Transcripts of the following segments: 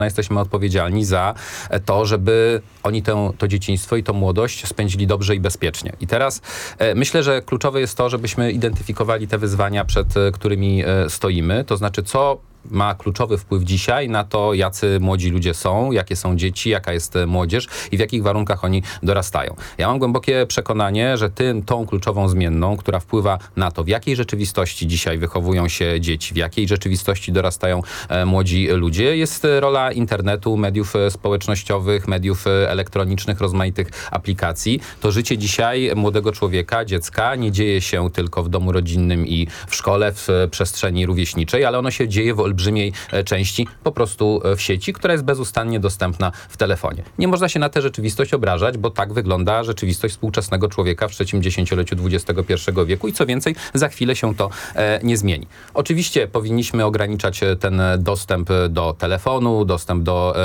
jesteśmy odpowiedzialni za to, żeby oni to dzieciństwo i to młodość spędzili dobrze i bezpiecznie. I teraz myślę, że kluczowe jest to, żebyśmy identyfikowali te wyzwania, przed którymi stoimy. To znaczy, co ma kluczowy wpływ dzisiaj na to, jacy młodzi ludzie są, jakie są dzieci, jaka jest młodzież i w jakich warunkach oni dorastają. Ja mam głębokie przekonanie, że tą kluczową zmienną, która wpływa na to, w jakiej rzeczywistości dzisiaj wychowują się dzieci, w jakiej rzeczywistości dorastają młodzi ludzie, jest rola internetu, mediów społecznościowych, mediów elektronicznych, rozmaitych aplikacji. To życie dzisiaj młodego człowieka, dziecka nie dzieje się tylko w domu rodzinnym i w szkole, w przestrzeni rówieśniczej, ale ono się dzieje w olbrzymiej części po prostu w sieci, która jest bezustannie dostępna w telefonie. Nie można się na tę rzeczywistość obrażać, bo tak wygląda rzeczywistość współczesnego człowieka w trzecim dziesięcioleciu XXI wieku i co więcej, za chwilę się to nie zmieni. Oczywiście powinniśmy ograniczać ten dostęp do telefonu, dostęp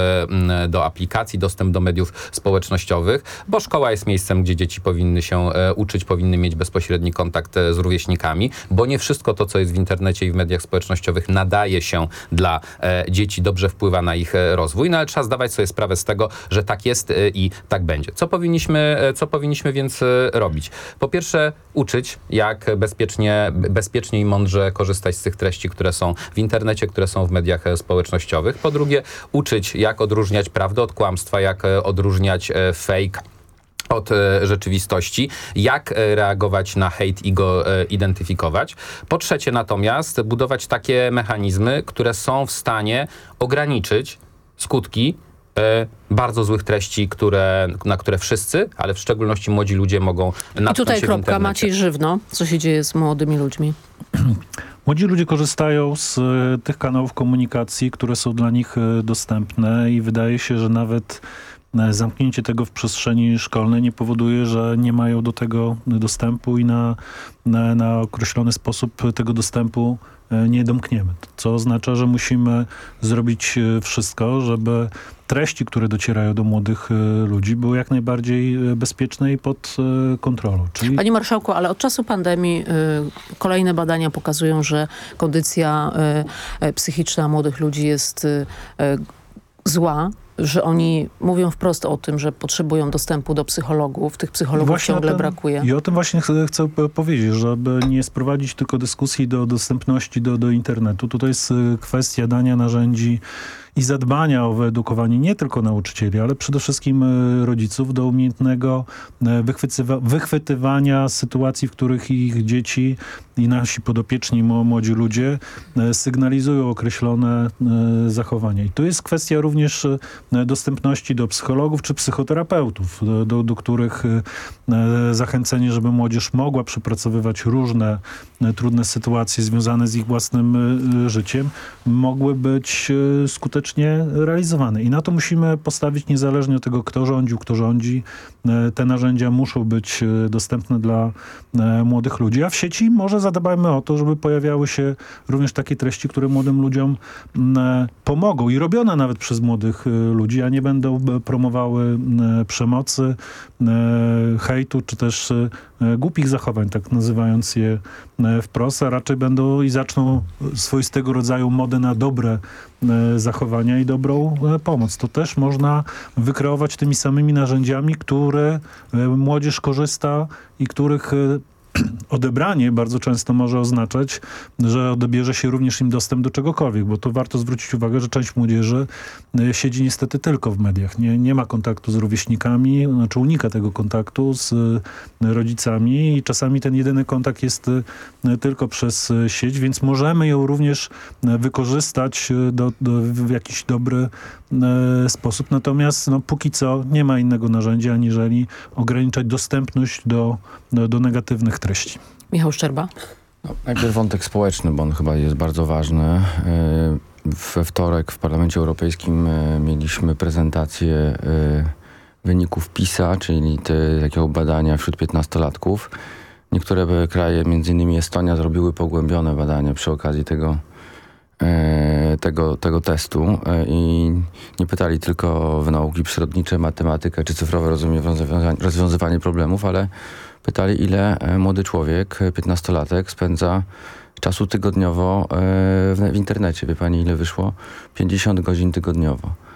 do aplikacji, dostęp do mediów społecznościowych, bo szkoła jest miejscem, gdzie dzieci powinny się uczyć, powinny mieć bezpośredni kontakt z rówieśnikami, bo nie wszystko to, co jest w internecie i w mediach społecznościowych nadaje się dla dzieci, dobrze wpływa na ich rozwój, no ale trzeba zdawać sobie sprawę z tego, że tak jest i tak będzie. Co powinniśmy więc robić? Po pierwsze, uczyć, jak bezpiecznie i mądrze korzystać z tych treści, które są w internecie, które są w mediach społecznościowych. Po drugie, uczyć, jak odróżniać prawdę od kłamstwa, jak odróżniać fake od rzeczywistości, jak reagować na hejt i go identyfikować. Po trzecie natomiast, budować takie mechanizmy, które są w stanie ograniczyć skutki bardzo złych treści, na które wszyscy, ale w szczególności młodzi ludzie mogą natknąć. I tutaj się kropka. Maciej Żywno. Co się dzieje z młodymi ludźmi? Młodzi ludzie korzystają z tych kanałów komunikacji, które są dla nich dostępne i wydaje się, że nawet zamknięcie tego w przestrzeni szkolnej nie powoduje, że nie mają do tego dostępu i na określony sposób tego dostępu nie domkniemy. Co oznacza, że musimy zrobić wszystko, żeby treści, które docierają do młodych ludzi, były jak najbardziej bezpieczne i pod kontrolą. Panie marszałku, ale od czasu pandemii kolejne badania pokazują, że kondycja psychiczna młodych ludzi jest zła, że oni mówią wprost o tym, że potrzebują dostępu do psychologów. Tych psychologów ciągle brakuje. I o tym właśnie chcę powiedzieć, żeby nie sprowadzić tylko dyskusji do dostępności do internetu. To jest kwestia dania narzędzi i zadbania o wyedukowanie nie tylko nauczycieli, ale przede wszystkim rodziców do umiejętnego wychwytywania sytuacji, w których ich dzieci i nasi podopieczni młodzi ludzie sygnalizują określone zachowania. I tu jest kwestia również dostępności do psychologów czy psychoterapeutów, do których zachęcenie, żeby młodzież mogła przepracowywać różne trudne sytuacje związane z ich własnym życiem, mogły być skutecznie realizowane. I na to musimy postawić niezależnie od tego, kto rządzi. Te narzędzia muszą być dostępne dla młodych ludzi. A w sieci może zadbajmy o to, żeby pojawiały się również takie treści, które młodym ludziom pomogą i robione nawet przez młodych ludzi, a nie będą promowały przemocy, hejtu, czy też głupich zachowań, tak nazywając je wprost, a raczej będą i zaczną swoistego rodzaju modę na dobre zachowania i dobrą pomoc. To też można wykreować tymi samymi narzędziami, które młodzież korzysta i których odebranie bardzo często może oznaczać, że odbierze się również im dostęp do czegokolwiek, bo to warto zwrócić uwagę, że część młodzieży siedzi niestety tylko w mediach. Nie ma kontaktu z rówieśnikami, znaczy unika tego kontaktu z rodzicami i czasami ten jedyny kontakt jest tylko przez sieć, więc możemy ją również wykorzystać w jakiś dobry sposób. Natomiast póki co nie ma innego narzędzia, aniżeli ograniczać dostępność do negatywnych treści. Michał Szczerba. Najpierw wątek społeczny, bo on chyba jest bardzo ważny. We wtorek w Parlamencie Europejskim mieliśmy prezentację wyników PISA, czyli takiego badania wśród 15-latków. Niektóre kraje, m.in. Estonia, zrobiły pogłębione badania przy okazji tego testu i nie pytali tylko o nauki przyrodnicze, matematykę czy cyfrowe rozwiązywanie problemów, ale pytali, ile młody człowiek, 15-latek, spędza czasu tygodniowo w internecie. Wie pani, ile wyszło? 50 godzin tygodniowo.